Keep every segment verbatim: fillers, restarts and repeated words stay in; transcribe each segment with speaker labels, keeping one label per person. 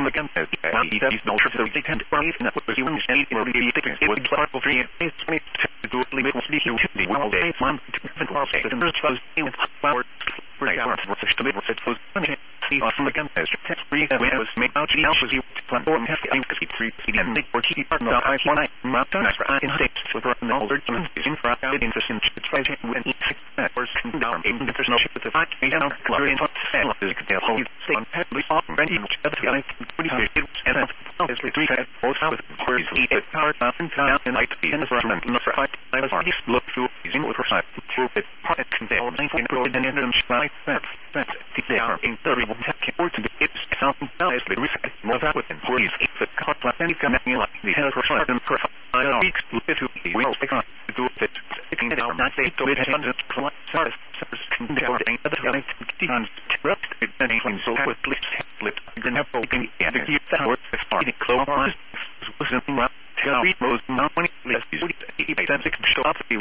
Speaker 1: the campus. He does no trip, so they tend to rise and what was you in the state or the thickness. It was partial three and it's me to do it with the utility. Well, they want to prevent all state and there's supposed to be flowers for a hour for such to live with it. So, see on the campus. Test three that was made out the alphas you platform have to think three and make for key part of I one I mountain for I in states for an older is in for out in the sin try to win six hours come down even if there's no ship with the fight and out clear in and you can tell whole thing heavily off ready which other guy pretty good and is three head both with queries the power up and down and light be in the front and for fight I was already look through using with her side through it part can tell nine point pro and then them strike that that they are in thirty one or to it's something else the risk more that within please if the cut like any connecting like the head for side and for I don't weeks to the will take on to do it taking it out not say to it and collect service conducting other guys on trust depending on so with least split gonna have to and the keep that work as far as close on was something like tell me most money less usually eight six show up you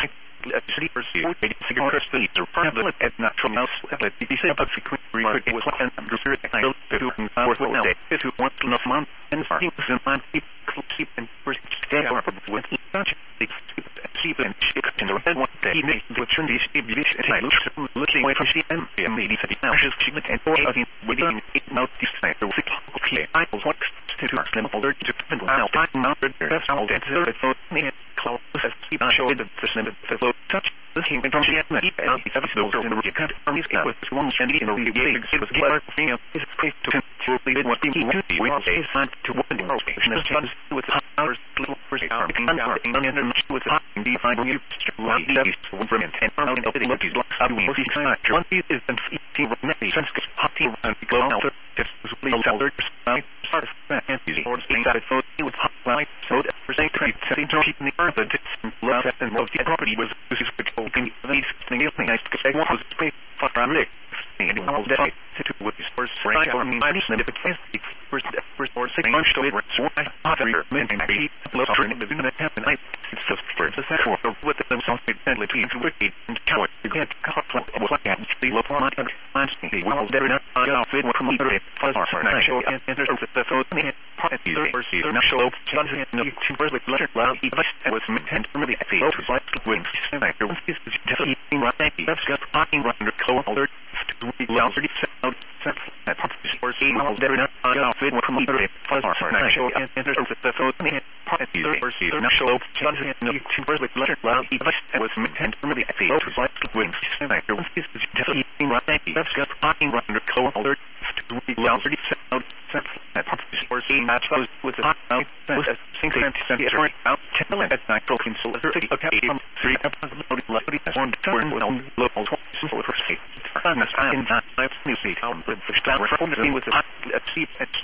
Speaker 1: sleepers you cigar street or probably at natural mouse let it be said about frequent record it was and I'm sure that I don't do worth well day if you want enough month and things in mind keep keep and first stay up with such keep and shake in the red one day he makes the trendy sleep and I look looking away from C M and maybe said now just keep it and four of him within eight now this night there was okay I was what to do slim folder to prevent now time mounted best all that so me close as keep on showing the system the flow touch this came from C M and he seven those in the cut on his with one shandy in the big it was clear thing is great to truly did what he wanted we all say sign to one the station is done with hours little first hour and hour and then with hot and define you one days one from ten and opening up these blocks doing what he kind one is and fifteen maybe sense hot team and go out just really seller side start and easy or things that so it was hot light so that for saying trade setting to keep in the earth and love and most the property was this is the whole thing these things nice to say what was great for family and all that to with his first right or I mean I just never first first first or second month to it so I other men and be love for the business happen I it's just for the second with them something and let's into wicked and coward you can't cut what like that the love on and see well there not I got fit from the first part I show and there's the phone part either or see not show Johnson no two first like letter loud it was meant to really see it was like when and I was just definitely right that's got talking right under color we well thirty out set that or see well there not I got fit from the first part I show and there's the phone part either or see not show Johnson no two first like letter loud it was meant to really see it was like when and I was just definitely right that's got talking right under color we well thirty out set that or see not supposed with the out was a single centimeter out ten at night broken so thirty okay from three loaded loaded one turn with on local so for state and I in that I new seat out with the star from the with the cheap